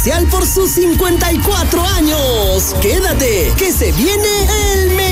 especial por sus 54 años. Quédate, que se viene el